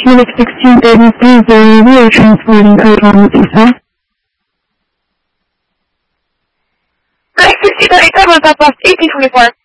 Unit 1633, we are transporting code 1 Correct, 1637, Southwest 1824.